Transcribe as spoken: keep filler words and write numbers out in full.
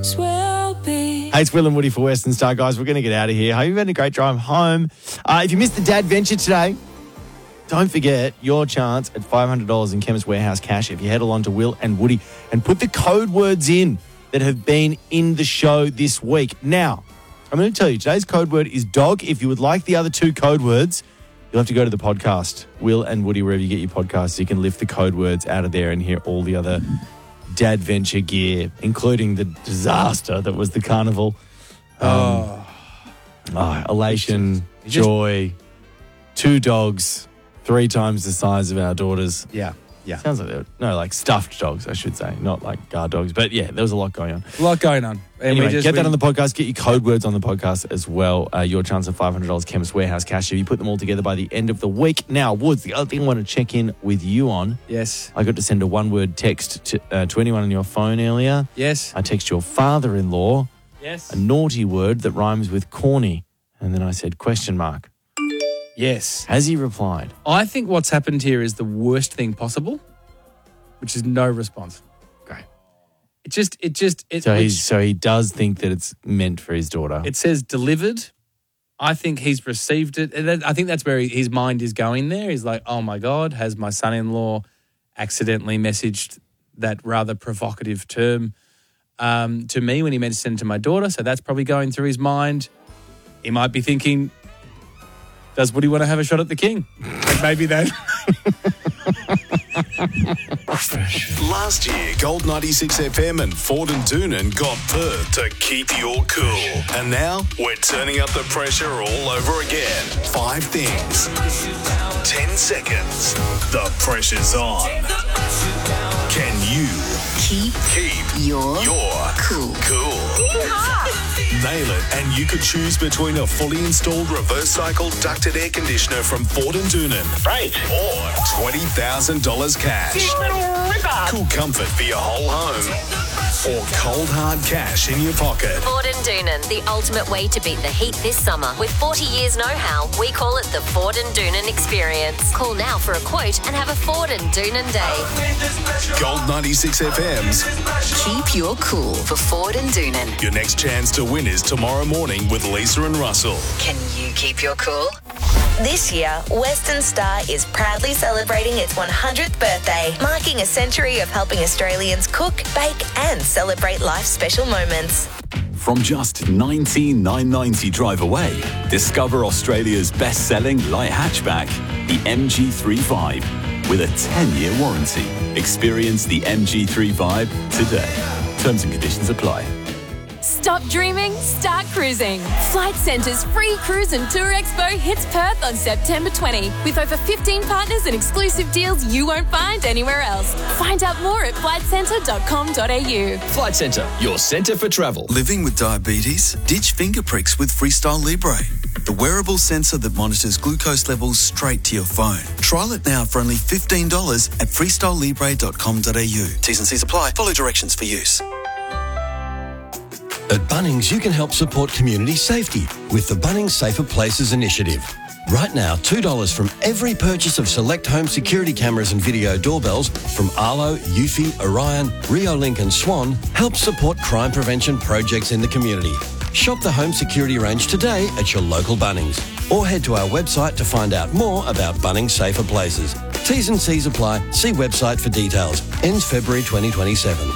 Hey, it's Will and Woody for Western Star, guys. We're going to get out of here. Hope you've had a great drive home. Uh, if you missed the Dad Venture today, don't forget your chance at five hundred dollars in Chemist Warehouse cash if you head along to Will and Woody and put the code words in that have been in the show this week. Now, I'm going to tell you, today's code word is dog. If you would like the other two code words, you'll have to go to the podcast, Will and Woody, wherever you get your podcasts, so you can lift the code words out of there and hear all the other Dad Venture gear, including the disaster that was the carnival. Um, Oh. oh, elation, You just- joy, two dogs, three times the size of our daughters. Yeah, yeah. Sounds like they were, no, like stuffed dogs, I should say, not like guard dogs. But yeah, there was a lot going on. A lot going on. And Anyway, we just, get that we, on the podcast. Get your code words on the podcast as well. Uh, your chance of five hundred dollars Chemist Warehouse cash if you put them all together by the end of the week. Now, Woods, the other thing I want to check in with you on. Yes. I got to send a one-word text to, uh, to anyone on your phone earlier. Yes. I text your father-in-law Yes. a naughty word that rhymes with corny. And then I said, question mark. Yes. Has he replied? I think what's happened here is the worst thing possible, which is no response. Great. It just, it just, it, So, which- he's, so he does think that it's meant for his daughter. it says delivered. I think he's received it. And that- I think that's where he, his mind is going there. He's like, oh my God, has my son-in-law accidentally messaged that rather provocative term um, to me when he meant to send it to my daughter? So that's probably going through his mind. He might be thinking, does Woody want to have a shot at the king? And maybe that. Last year, Gold ninety-six F M and Ford and Doonan got Perth to keep your cool. And now, we're turning up the pressure all over again. Five things. Ten seconds. The pressure's on. Can you Keep keep your your cool. cool? Nail it, and you could choose between a fully installed reverse cycle ducted air conditioner from Ford and Doonan. Right. Or twenty thousand dollars cash. Cool comfort for your whole home. Or cold hard cash in your pocket. Ford and Doonan, the ultimate way to beat the heat this summer. With forty years know-how, we call it the Ford and Doonan experience. Call now for a quote and have a Ford and Doonan day. Gold ninety-six F M's. Keep your cool for Ford and Doonan. Your next chance to win is tomorrow morning with Lisa and Russell. Can you keep your cool? This year, Western Star is proudly celebrating its one hundredth birthday, marking a century of helping Australians cook, bake and celebrate life's special moments. From just nineteen thousand nine hundred ninety drive away, discover Australia's best-selling light hatchback, the M G thirty-five, with a ten-year warranty. Experience the M G thirty-five today. Terms and conditions apply. Stop dreaming, start cruising. Flight Centre's free cruise and tour expo hits Perth on September twentieth with over fifteen partners and exclusive deals you won't find anywhere else. Find out more at flight centre dot com dot a u. Flight Centre, your centre for travel. Living with diabetes? Ditch finger pricks with Freestyle Libre, the wearable sensor that monitors glucose levels straight to your phone. Trial it now for only fifteen dollars at freestyle libre dot com dot a u. T's and C's apply. Follow directions for use. At Bunnings, you can help support community safety with the Bunnings Safer Places initiative. Right now, two dollars from every purchase of select home security cameras and video doorbells from Arlo, Eufy, Orion, Riolink and Swan helps support crime prevention projects in the community. Shop the home security range today at your local Bunnings or head to our website to find out more about Bunnings Safer Places. T's and C's apply. See website for details. Ends February twenty twenty-seven.